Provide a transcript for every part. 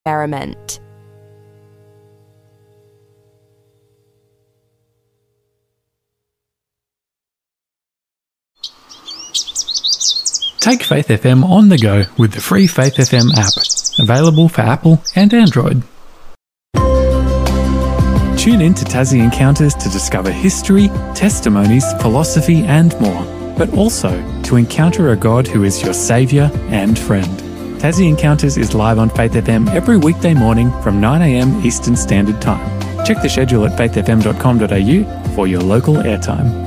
experiment. Take Faith FM on the go with the free Faith FM app, available for Apple and Android. Tune in to Tassie Encounters to discover history, testimonies, philosophy and more, but also to encounter a God who is your saviour and friend. Tassie Encounters is live on Faith FM every weekday morning from 9 a.m. Eastern Standard Time. Check the schedule at faithfm.com.au for your local airtime.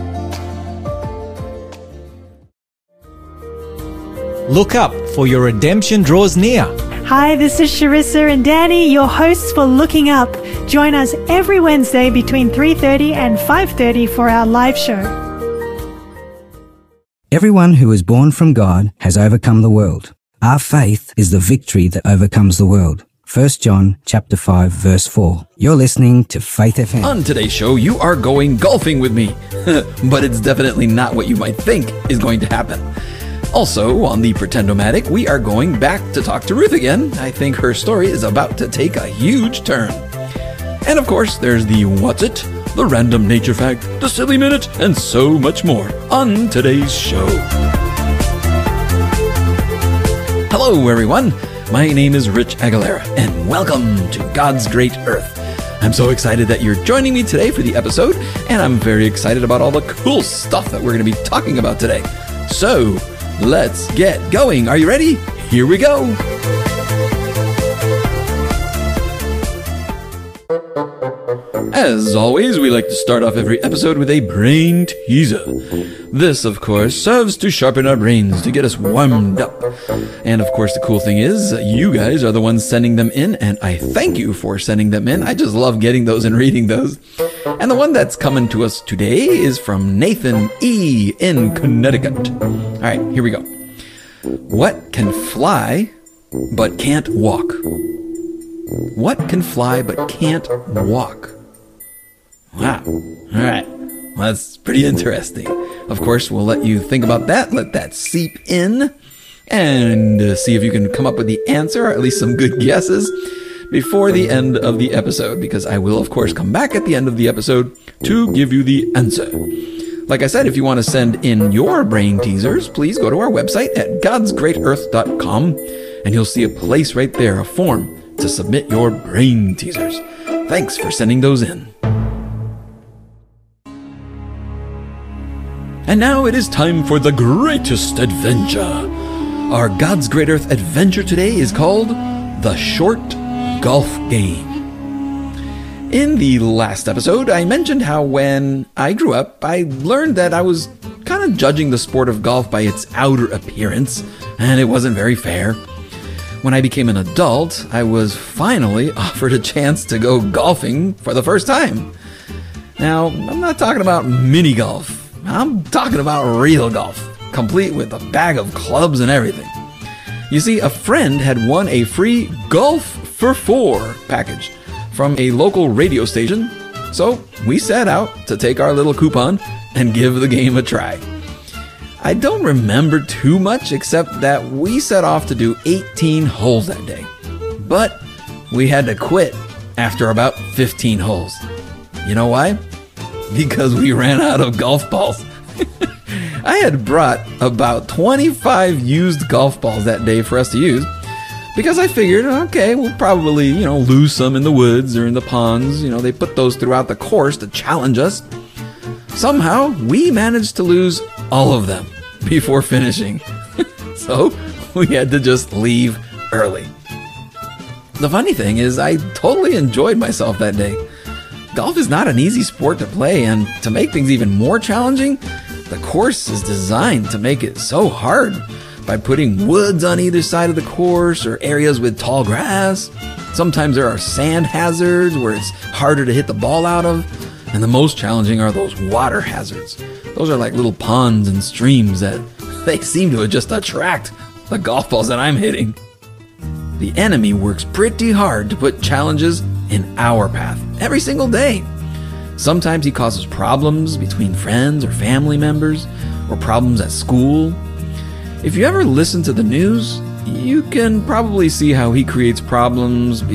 Look up, for your redemption draws near. Hi, this is Sharissa and Danny, your hosts for Looking Up. Join us every Wednesday between 3:30 and 5:30 for our live show. Everyone who is born from God has overcome the world. Our faith is the victory that overcomes the world. 1 John chapter 5 verse 4. You're listening to Faith FM. On today's show, you are going golfing with me. But it's definitely not what you might think is going to happen. Also, on the Pretend-O-Matic, we are going back to talk to Ruth again. I think her story is about to take a huge turn. And of course, there's the What's It, the Random Nature Fact, the Silly Minute, and so much more on today's show. Hello, everyone. My name is Rich Aguilera, and welcome to God's Great Earth. I'm so excited that you're joining me today for the episode, and I'm very excited about all the cool stuff that we're going to be talking about today. So, let's get going. Are you ready? Here we go. As always, we like to start off every episode with a brain teaser. This, of course, serves to sharpen our brains, to get us warmed up. And of course, the cool thing is, you guys are the ones sending them in, and I thank you for sending them in. I just love getting those and reading those. And the one that's coming to us today is from Nathan E. in Connecticut. All right, here we go. What can fly but can't walk? What can fly but can't walk? Wow. All right. Well, that's pretty interesting. Of course, we'll let you think about that, let that seep in, and see if you can come up with the answer, or at least some good guesses, before the end of the episode, because I will, of course, come back at the end of the episode to give you the answer. Like I said, if you want to send in your brain teasers, please go to our website at godsgreatearth.com, and you'll see a place right there, a form, to submit your brain teasers. Thanks for sending those in. And now it is time for the greatest adventure. Our God's Great Earth adventure today is called The Short Golf Game. In the last episode, I mentioned how when I grew up, I learned that I was kind of judging the sport of golf by its outer appearance, and it wasn't very fair. When I became an adult, I was finally offered a chance to go golfing for the first time. Now, I'm not talking about mini golf. I'm talking about real golf, complete with a bag of clubs and everything. You see, a friend had won a free Golf for 4 package from a local radio station, so we set out to take our little coupon and give the game a try. I don't remember too much except that we set off to do 18 holes that day, but we had to quit after about 15 holes. You know why? Because we ran out of golf balls. I had brought about 25 used golf balls that day for us to use, because I figured, okay, we'll probably, lose some in the woods or in the ponds. They put those throughout the course to challenge us. Somehow, we managed to lose all of them before finishing. So, we had to just leave early. The funny thing is, I totally enjoyed myself that day. Golf is not an easy sport to play, and to make things even more challenging, the course is designed to make it so hard by putting woods on either side of the course or areas with tall grass. Sometimes there are sand hazards where it's harder to hit the ball out of, and the most challenging are those water hazards. Those are like little ponds and streams that they seem to just attract the golf balls that I'm hitting. The enemy works pretty hard to put challenges in our path every single day. Sometimes he causes problems between friends or family members, or problems at school. If you ever listen to the news, you can probably see how he creates problems